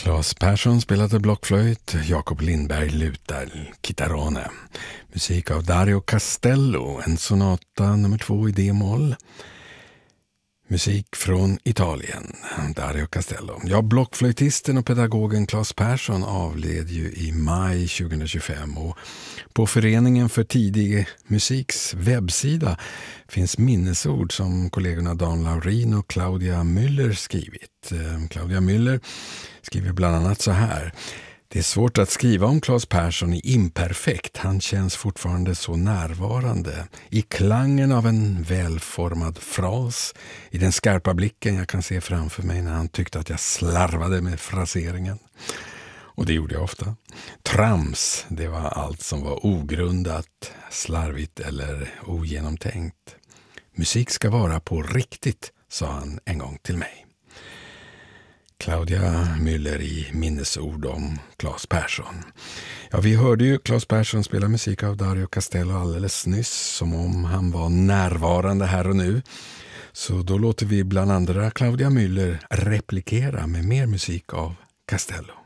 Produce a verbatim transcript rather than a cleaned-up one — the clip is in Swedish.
Claes Persson spelade blockflöjt, Jakob Lindberg lutar chitarrone. Musik av Dario Castello, en sonata nummer två i D-moll. Musik från Italien, Dario Castello. Ja, blockflöjtisten och pedagogen Claes Persson avled ju i maj tjugohundratjugofem och på Föreningen för tidig musiks webbsida finns minnesord som kollegorna Dan Laurin och Claudia Müller skrivit. Claudia Müller skriver bland annat så här: det är svårt att skriva om Claes Persson i imperfekt. Han känns fortfarande så närvarande. I klangen av en välformad fras. I den skarpa blicken jag kan se framför mig när han tyckte att jag slarvade med fraseringen. Och det gjorde jag ofta. Trams, det var allt som var ogrundat, slarvigt eller ogenomtänkt. Musik ska vara på riktigt, sa han en gång till mig. Claudia Müller i minnesord om Claes Persson. Ja, vi hörde ju Claes Persson spela musik av Dario Castello alldeles nyss, som om han var närvarande här och nu. Så då låter vi bland andra Claudia Müller replikera med mer musik av Castello.